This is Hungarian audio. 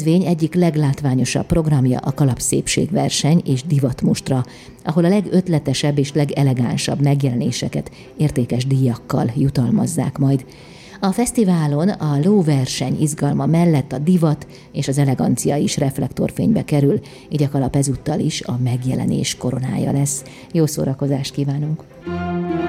rendezvény egyik leglátványosabb programja a kalapszépségverseny és divatmustra, ahol a legötletesebb és legelegánsabb megjelenéseket értékes díjakkal jutalmazzák majd. A fesztiválon a lóverseny izgalma mellett a divat és az elegancia is reflektorfénybe kerül, így a kalap ezúttal is a megjelenés koronája lesz. Jó szórakozást kívánunk!